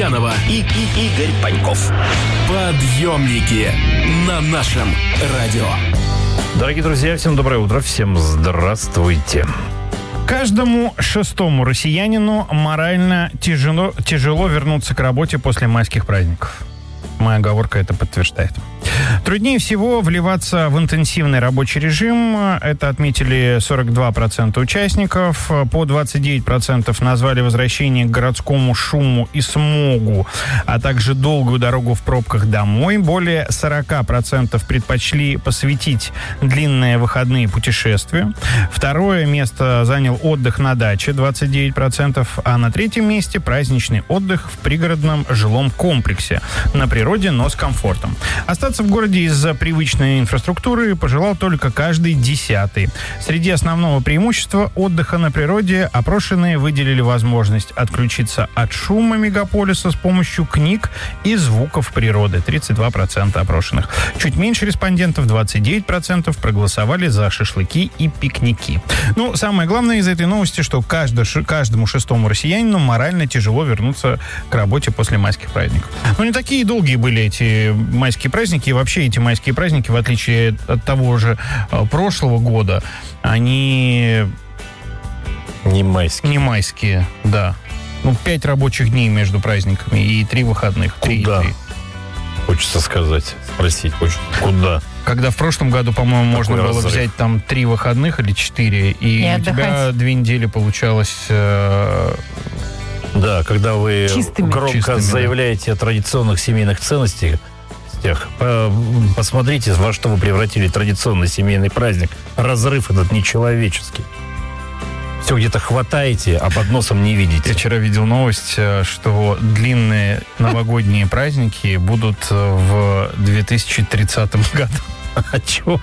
Лукьянова и Игорь Паньков. Подъемники на нашем радио. Дорогие друзья, всем доброе утро, всем здравствуйте. Каждому шестому россиянину морально тяжело вернуться к работе после майских праздников. Моя оговорка это подтверждает. Труднее всего вливаться в интенсивный рабочий режим. Это отметили 42% участников. По 29% назвали возвращение к городскому шуму и смогу, а также долгую дорогу в пробках домой. Более 40% предпочли посвятить длинные выходные путешествия. Второе место занял отдых на даче, 29%, а на третьем месте праздничный отдых в пригородном жилом комплексе. На природе, но с комфортом. Остаться в городе из-за привычной инфраструктуры пожелал только каждый 10-й. Среди основного преимущества отдыха на природе опрошенные выделили возможность отключиться от шума мегаполиса с помощью книг и звуков природы. 32% опрошенных. Чуть меньше респондентов, 29%, проголосовали за шашлыки и пикники. Ну, самое главное из этой новости, что каждому шестому россиянину морально тяжело вернуться к работе после майских праздников. Но не такие долгие были эти майские праздники. И вообще эти майские праздники, в отличие от того же прошлого года, они... Не майские. Не майские, да. 5 рабочих дней между праздниками и 3 выходных. Куда? 3. Хочется сказать, спросить. Куда? Когда в прошлом году, по-моему, можно было взять там 3 выходных или 4, и у тебя 2 недели получалось... Да, когда вы громко заявляете о традиционных семейных ценностях, посмотрите, во что вы превратили традиционный семейный праздник. Разрыв этот нечеловеческий. Все где-то хватаете, а под носом не видите. Я вчера видел новость, что длинные новогодние праздники будут в 2030 году. А чё?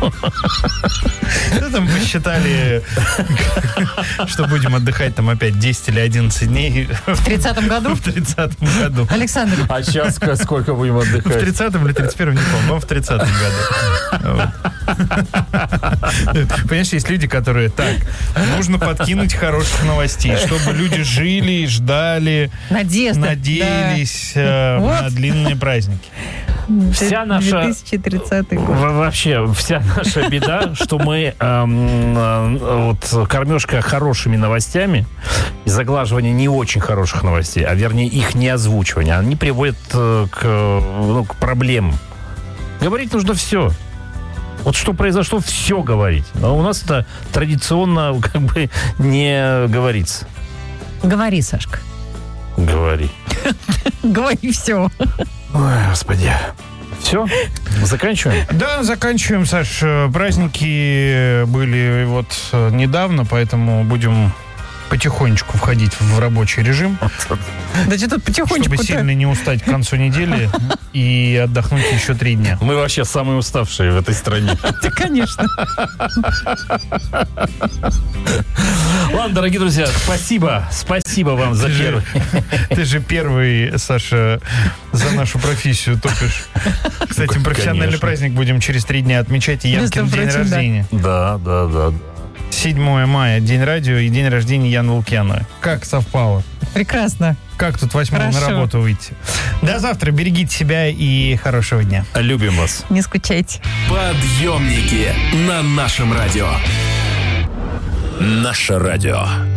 Ну, там посчитали, что будем отдыхать там опять 10 или 11 дней. В 30-м году? В 30-м году. Александр. А сейчас сколько будем отдыхать? В 30-м или 31-м, не помню, но в 30-м году. Понимаешь, есть люди, которые нужно подкинуть хороших новостей, чтобы люди жили, ждали, надеялись на длинные праздники. Вся наша... 2030 год. Вообще, вся наша беда, что мы кормежка хорошими новостями и заглаживание не очень хороших новостей, а вернее их не озвучивание, они приводят к проблемам. Говорить нужно все. Вот что произошло, все говорить. Но у нас это традиционно не говорится. Говори, Сашка. Говори. Говори все. Ой, господи. Все? Заканчиваем? Да, заканчиваем, Саш. Праздники были недавно, поэтому будем потихонечку входить в рабочий режим. Да что тут потихонечку-то? Чтобы сильно не устать к концу недели и отдохнуть еще 3 дня. Мы вообще самые уставшие в этой стране. Да, конечно. Ладно, дорогие друзья, спасибо. Спасибо вам за первый. Ты же первый, Саша, за нашу профессию топишь. Кстати, профессиональный праздник будем через 3 дня отмечать. И Янкин день рождения. Да. 7 мая, день радио и день рождения Яны Лукьяновой. Как совпало? Прекрасно. Как тут 8-го на работу выйти? До завтра. Берегите себя и хорошего дня. Любим вас. Не скучайте. Подъемники на нашем радио. Наше радио.